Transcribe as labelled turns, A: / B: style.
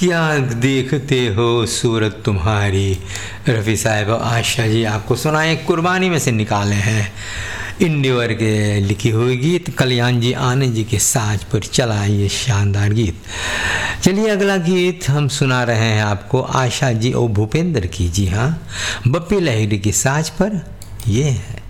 A: क्या देखते हो सूरत तुम्हारी। रफ़ी साहब आशा जी आपको सुनाए, कुर्बानी में से निकाले हैं। इंडिवर के लिखी हुई गीत, कल्याण जी आनंद जी के साज पर चला ये शानदार गीत। चलिए अगला गीत हम सुना रहे हैं आपको आशा जी और भूपेंद्र की, जी हाँ, बप्पी लहिरी की साज पर ये है।